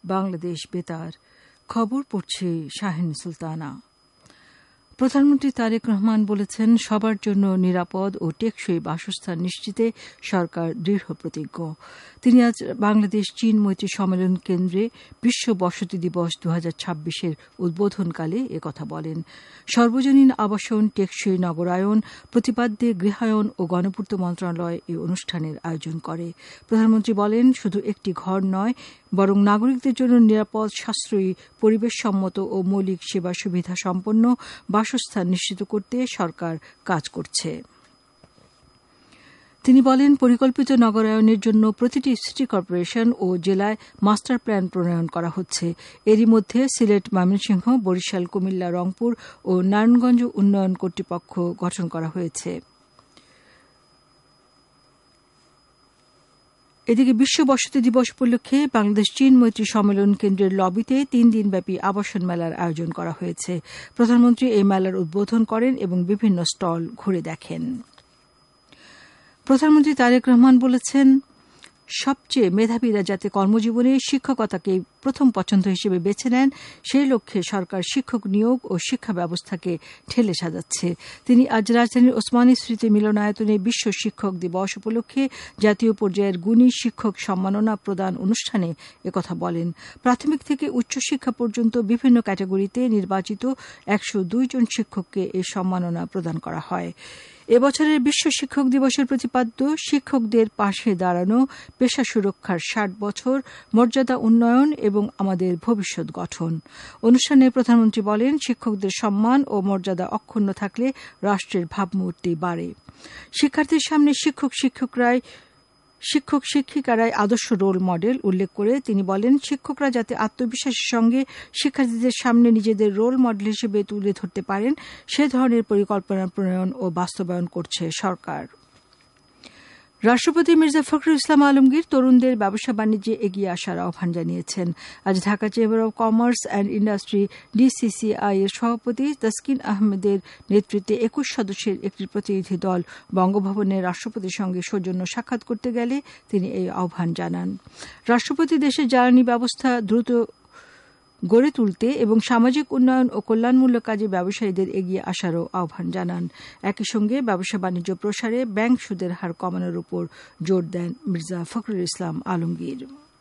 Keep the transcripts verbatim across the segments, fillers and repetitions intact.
বাংলাদেশ বেতার। খবর পড়ছে শাহিন সুলতানা। প্রধানমন্ত্রী তারেক রহমান বলেছেন, সবার জন্য নিরাপদ ও টেকসই বাসস্থান নিশ্চিতে সরকার দৃঢ় প্রতিজ্ঞ। তিনি আজ বাংলাদেশ চীন মৈত্রী সম্মেলন কেন্দ্রে বিশ্ব বসতি দিবস দু হাজার ছাব্বিশের উদ্বোধনকালে একথা বলেন। সর্বজনীন আবাসন, টেকসই নগরায়ন, প্রতিপাদ্যে গৃহায়ন ও গণপূর্ত মন্ত্রণালয় এই অনুষ্ঠানের আয়োজন করে। প্রধানমন্ত্রী বলেন, শুধু একটি ঘর নয়, বরং নাগরিকদের জন্য নিরাপদ, সাশ্রয়ী, পরিবেশসম্মত ও মৌলিক সেবা সুবিধা সম্পন্ন বাসস্থান নিশ্চিত করতে সরকার কাজ করছে। তিনি বলেন, পরিকল্পিত নগরায়নের জন্য প্রতিটি সিটি কর্পোরেশন ও জেলায় মাস্টার প্ল্যান প্রণয়ন করা হচ্ছে। এরই মধ্যে সিলেট, ময়মনসিংহ, বরিশাল, কুমিল্লা, রংপুর ও নারায়ণগঞ্জ উন্নয়ন কর্তৃপক্ষ গঠন করা হয়েছে। এদিকে বিশ্ব বসতি দিবস উপলক্ষে বাংলাদেশ চীন মৈত্রী সম্মেলন কেন্দ্রের লবিতে তিন দিনব্যাপী আবাসন মেলার আয়োজন করা হয়েছে। প্রধানমন্ত্রী এই মেলার উদ্বোধন করেন এবং বিভিন্ন স্টল ঘুরে দেখেন। প্রধানমন্ত্রী তারেক রহমান বলেছেন, সবচেয়ে মেধাবীরা যাতে কর্মজীবনে শিক্ষকতাকে প্রথম পছন্দ হিসেবে বেছে নেন, সেই লক্ষ্যে সরকার শিক্ষক নিয়োগ ও শিক্ষা ব্যবস্থাকে ঠেলে সাজাচ্ছে। তিনি আজ রাজধানীর ওসমানী স্মৃতি মিলনায়তনে বিশ্ব শিক্ষক দিবস উপলক্ষে জাতীয় পর্যায়ের গুণী শিক্ষক সম্মাননা প্রদান অনুষ্ঠানে একথা বলেন। প্রাথমিক থেকে উচ্চশিক্ষা পর্যন্ত বিভিন্ন ক্যাটাগরিতে নির্বাচিত একশো দুই জন শিক্ষককে এই সম্মাননা প্রদান করা হয়। এবছরের বিশ্ব শিক্ষক দিবসের প্রতিপাদ্য শিক্ষকদের পাশে দাঁড়ানো, পেশা সুরক্ষার ষাট বছর, মর্যাদা উন্নয়ন এবং আমাদের ভবিষ্যৎ গঠন। অনুষ্ঠানে প্রধানমন্ত্রী বলেন, শিক্ষকদের সম্মান ও মর্যাদা অক্ষুণ্ণ থাকলে রাষ্ট্রের ভাবমূর্তি বাড়ে। শিক্ষার্থীর সামনে শিক্ষক শিক্ষকরাই শিক্ষক শিক্ষিকারাই আদর্শ রোল মডেল উল্লেখ করে তিনি বলেন, শিক্ষকরা যাতে আত্মবিশ্বাসের সঙ্গে শিক্ষার্থীদের সামনে নিজেদের রোল মডেল হিসেবে তুলে ধরতে পারেন, সে ধরনের পরিকল্পনা প্রণয়ন ও বাস্তবায়ন করছে সরকার। রাষ্ট্রপতি মির্জা ফখরুল ইসলাম আলমগীর তরুণদের ব্যবসা বাণিজ্যে এগিয়ে আসার আহ্বান জানিয়েছেন। আজ Dhaka chamber of commerce and industry DCCI এর সভাপতি তাসকিন আহমেদের নেতৃত্বে একুশ সদস্যের একটি প্রতিনিধি দল বঙ্গভবনে রাষ্ট্রপতির সঙ্গে সৌজন্য সাক্ষাৎ করতে গেলে তিনি এই আহ্বান জানান। রাষ্ট্রপতি দেশের জ্বালানি ব্যবস্থা দ্রুত গড়ে তুলতে এবং সামাজিক উন্নয়ন ও কল্যাণমূলক কাজে ব্যবসায়ীদের এগিয়ে আসারও আহ্বান জানান। একই সঙ্গে ব্যবসা বাণিজ্য প্রসারে ব্যাংক সুদের হার কমানোর উপর জোর দেন মির্জা ফখরুল ইসলাম আলমগীর।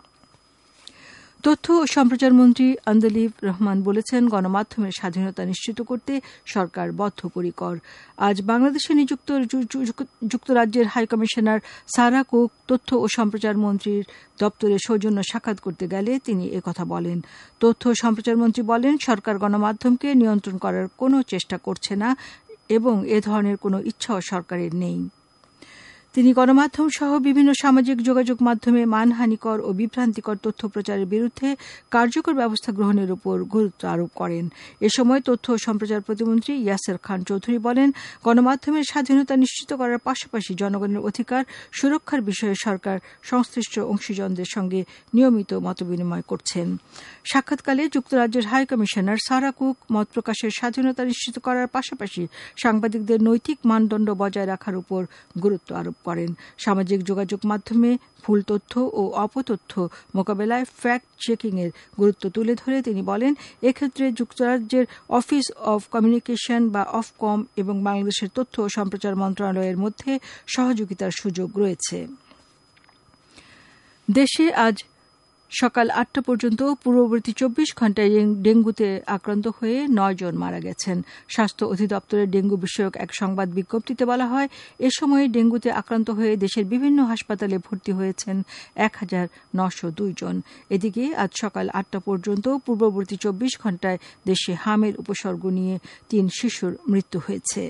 তথ্য ও সম্প্রচার মন্ত্রী আন্দলিব রহমান বলেছেন, গণমাধ্যমের স্বাধীনতা নিশ্চিত করতে সরকার বদ্ধপরিকর। আজ বাংলাদেশে নিযুক্ত যুক্তরাজ্যের হাইকমিশনার সারা কুক তথ্য ও সম্প্রচার মন্ত্রীর দপ্তরে সৌজন্য সাক্ষাৎ করতে গেলে তিনি একথা বলেন। তথ্য ও সম্প্রচার মন্ত্রী বলেন, সরকার গণমাধ্যমকে নিয়ন্ত্রণ করার কোনো চেষ্টা করছে না এবং এ ধরনের কোনো ইচ্ছাও সরকারের নেই। তিনি গণমাধ্যম সহ বিভিন্ন সামাজিক যোগাযোগ মাধ্যমে মানহানিকর ও বিভ্রান্তিকর তথ্য প্রচারের বিরুদ্ধে কার্যকর ব্যবস্থা গ্রহণের উপর গুরুত্ব আরোপ করেন। এ সময় তথ্য ও সম্প্রচার প্রতিমন্ত্রী ইয়াসের খান চৌধুরী বলেন, গণমাধ্যমের স্বাধীনতা নিশ্চিত করার পাশাপাশি জনগণের অধিকার সুরক্ষার বিষয়ে সরকার সংশ্লিষ্ট অংশীজনদের সঙ্গে নিয়মিত মতবিনিময় করছেন। সাক্ষাৎকালে যুক্তরাজ্যের হাই কমিশনার সারা কুক মত প্রকাশের স্বাধীনতা নিশ্চিত করার পাশাপাশি সাংবাদিকদের নৈতিক মানদণ্ড বজায় রাখার উপর গুরুত্ব আরোপ করেন। সামাজিক যোগাযোগ মাধ্যমে ভুল তথ্য ও অপতথ্য মোকাবেলায় ফ্যাক্ট চেকিং এর গুরুত্ব তুলে ধরে তিনি বলেন, এক্ষেত্রে যুক্তরাজ্যের অফিস অব কমিউনিকেশন বা অফকম এবং বাংলাদেশের তথ্য ও সম্প্রচার মন্ত্রণালয়ের মধ্যে সহযোগিতার সুযোগ রয়েছে। দেশে আজ সকাল আটটা পর্যন্ত পূর্ববর্তী চব্বিশ ঘণ্টায় ডেঙ্গুতে আক্রান্ত হয়ে নয় জন মারা গেছেন। স্বাস্থ্য অধিদপ্তরের ডেঙ্গু বিষয়ক এক সংবাদ বিজ্ঞপ্তিতে বলা হয়, এ সময়ে ডেঙ্গুতে আক্রান্ত হয়ে দেশের বিভিন্ন হাসপাতালে ভর্তি হয়েছেন এক হাজার নশো দুই জন। এদিকে আজ সকাল আটটা পর্যন্ত পূর্ববর্তী চব্বিশ ঘণ্টায় দেশে হামের উপসর্গ নিয়ে তিন শিশুর মৃত্যু হয়েছে।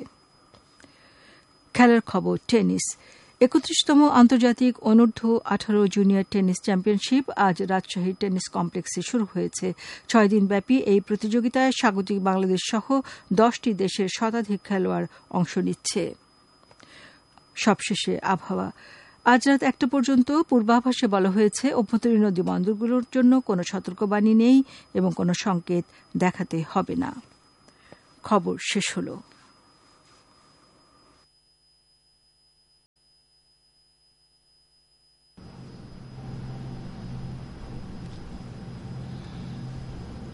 খেলার খবর, টেনিস। একত্রিশতম আন্তর্জাতিক অনূর্ধ্ব আঠারো জুনিয়র টেনিস চ্যাম্পিয়নশিপ আজ রাজশাহী টেনিস কমপ্লেক্সে শুরু হয়েছে। ছয় দিনব্যাপী এই প্রতিযোগিতায় স্বাগতিক বাংলাদেশ সহ দশটি দেশের শতাধিক খেলোয়াড় অংশ নিচ্ছে। সবশেষে আবহাওয়া। আজ রাত একটা পর্যন্ত পূর্বাভাসে বলা হয়েছে, অভ্যন্তরীণ নদী বন্দরগুলোর জন্য কোনো সতর্কবাণী নেই এবং কোনো সংকেত দেখাতে হবে না। খবর শেষ হল।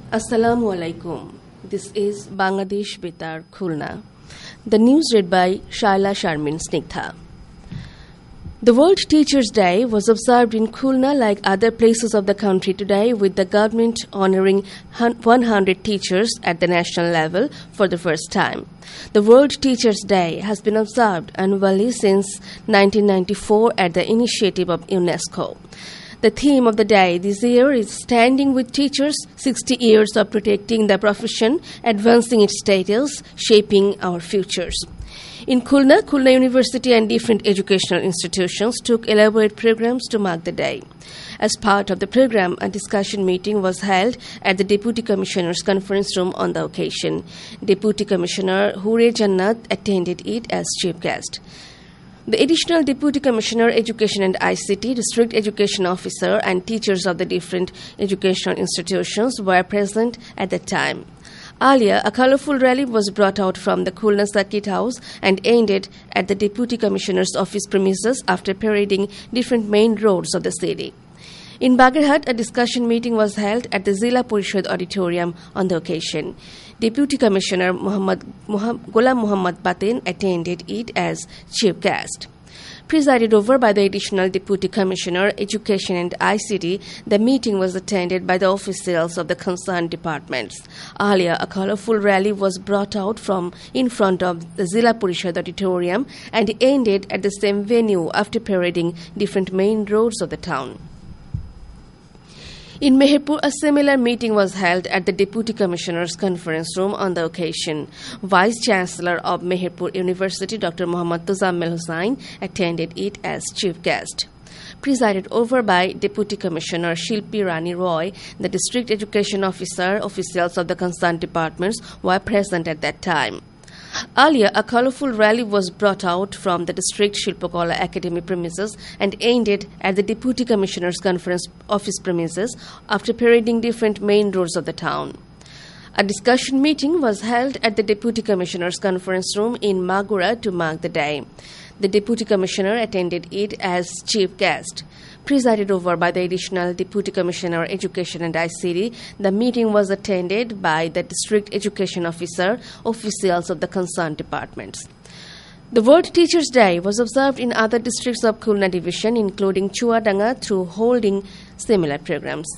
Assalamu alaikum. This is Bangladesh Betar Khulna. The news read by Shaila Sharmin Snigdha. The World Teachers' Day was observed in Khulna like other places of the country today, with the government honoring one hundred teachers at the national level for the first time. The World Teachers' Day has been observed annually since nineteen ninety-four at the initiative of UNESCO. The theme of the day this year is Standing with Teachers, sixty years of protecting the profession, advancing its status, shaping our futures. In Khulna, Khulna University and different educational institutions took elaborate programs to mark the day. As part of the program, a discussion meeting was held at the Deputy Commissioner's conference room on the occasion. Deputy Commissioner Hure Jannat attended it as chief guest. The Additional Deputy Commissioner, Education and I C T, District Education Officer, and teachers of the different educational institutions were present at the time. Earlier, a colorful rally was brought out from the Khulna Circuit House and ended at the Deputy Commissioner's office premises after parading different main roads of the city. In Bagerhat, a discussion meeting was held at the Zilla Parishad Auditorium on the occasion. Deputy Commissioner Muhammad, Muhammad, Ghulam Muhammad Batin attended it as chief guest. Presided over by the Additional Deputy Commissioner, Education and I C T, the meeting was attended by the officials of the concerned departments. Earlier, a colorful rally was brought out from in front of the Zilla Parishad Auditorium and ended at the same venue after parading different main roads of the town. In Meherpur, a similar meeting was held at the Deputy Commissioner's conference room on the occasion. Vice-Chancellor of Meherpur University, Doctor Muhammad Tozammel Hussain, attended it as chief guest. Presided over by Deputy Commissioner Shilpi Rani Roy, the District Education Officer, officials of the concerned departments were present at that time. Earlier, a colorful rally was brought out from the District Shilpakala Academy premises and ended at the Deputy Commissioner's conference office premises after parading different main roads of the town. A discussion meeting was held at the Deputy Commissioner's conference room in Magura to mark the day. The Deputy Commissioner attended it as chief guest. Presided over by the Additional Deputy Commissioner, Education and I C T, the meeting was attended by the District Education Officer, officials of the concerned departments. The World Teachers' Day was observed in other districts of Khulna Division, including Chuadanga, through holding similar programs.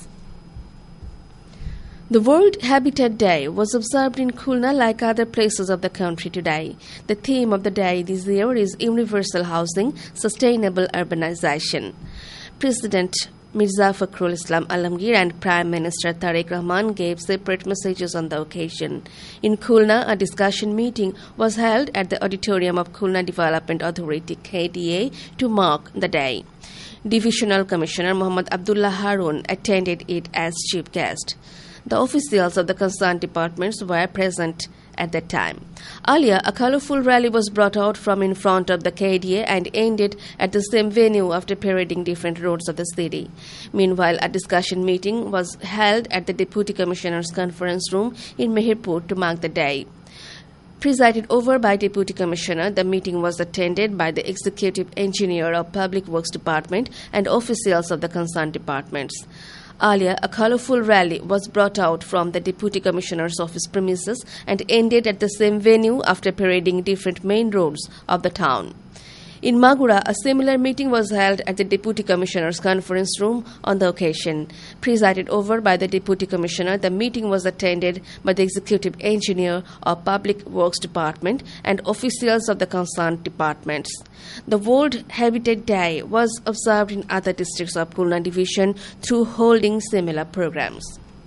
The World Habitat Day was observed in Khulna like other places of the country today. The theme of the day this year is Universal Housing, Sustainable Urbanization. President Mirza Fakhrul Islam Alamgir and Prime Minister Tariq Rahman gave separate messages on the occasion. In Khulna, a discussion meeting was held at the auditorium of Khulna Development Authority K D A to mark the day. Divisional Commissioner Muhammad Abdullah Harun attended it as chief guest. The officials of the concerned departments were present at that time. Earlier, a colorful rally was brought out from in front of the K D A and ended at the same venue after parading different roads of the city. Meanwhile, a discussion meeting was held at the Deputy Commissioner's conference room in Meherpur to mark the day. Presided over by Deputy Commissioner, the meeting was attended by the Executive Engineer of Public Works Department and officials of the concerned departments. Earlier, a colorful rally was brought out from the Deputy Commissioner's office premises and ended at the same venue after parading different main roads of the town. In Magura, a similar meeting was held at the Deputy Commissioner's conference room on the occasion. Presided over by the Deputy Commissioner, the meeting was attended by the Executive Engineer of Public Works Department and officials of the concerned departments. The World Habitat Day was observed in other districts of Khulna Division through holding similar programs.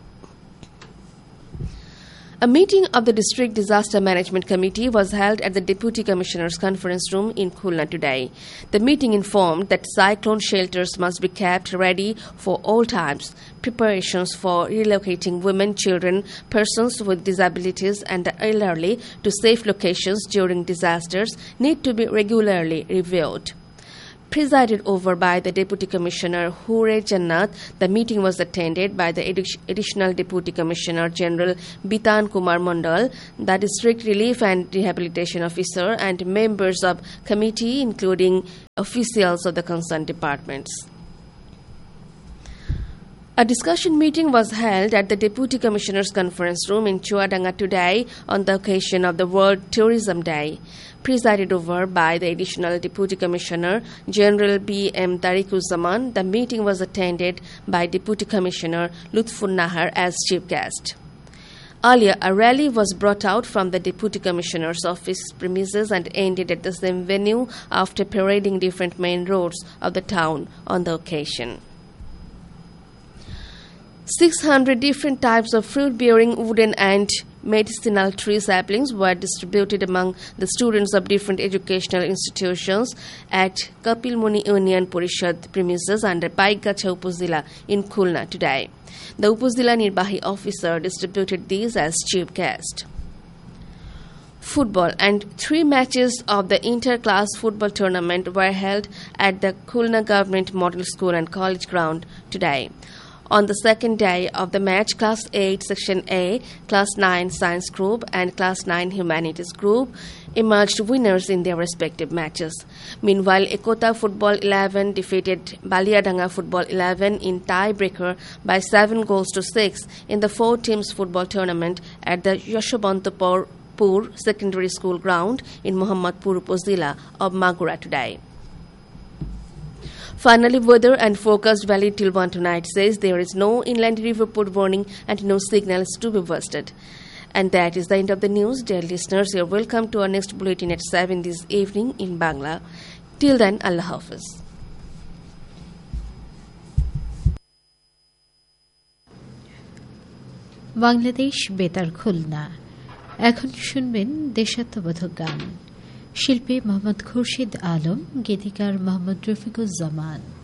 A meeting of the District Disaster Management Committee was held at the Deputy Commissioner's conference room in Khulna today. The meeting informed that cyclone shelters must be kept ready for all times. Preparations for relocating women, children, persons with disabilities and the elderly to safe locations during disasters need to be regularly reviewed. Presided over by the Deputy Commissioner Hure Jannat, the meeting was attended by the Additional Deputy Commissioner General Bitan Kumar Mandal, the District Relief and Rehabilitation Officer, and members of committee, including officials of the concerned departments. A discussion meeting was held at the Deputy Commissioner's Conference Room in Chuadanga today on the occasion of the World Tourism Day. Presided over by the Additional Deputy Commissioner, General B M Tariquzzaman, the meeting was attended by Deputy Commissioner Lutfun Nahar as chief guest. Earlier, a rally was brought out from the Deputy Commissioner's office premises and ended at the same venue after parading different main roads of the town on the occasion. six hundred different types of fruit-bearing wooden and medicinal tree saplings were distributed among the students of different educational institutions at Kapil Muni Union Porishad premises under Paikgacha Upazila in Khulna today. The Upazila Nirbahi officer distributed these as chief guest. Football and three matches of the inter-class football tournament were held at the Khulna Government Model School and College ground today. On the second day of the match, Class eight Section A, Class nine Science Group and Class nine Humanities Group emerged winners in their respective matches. Meanwhile, Ekota Football eleven defeated Baliadanga Football eleven in tie-breaker by seven goals to six in the four teams football tournament at the Yashobantapur Secondary School ground in Mohammadpur Upazila of Magura today. Finally, weather and forecast valid till one tonight says there is no inland river port warning and no signals to be busted. And that is the end of the news. Dear listeners, you are welcome to our next bulletin at seven this evening in Bangla. Till then, Allah Hafiz. Bangladesh বেতার খুলনা এখন শুনবেন দেশাত্মবোধক গান শিল্পী মোহাম্মদ খুরশিদ আলম গীতিকার মোহাম্মদ রফিকুজ্জামান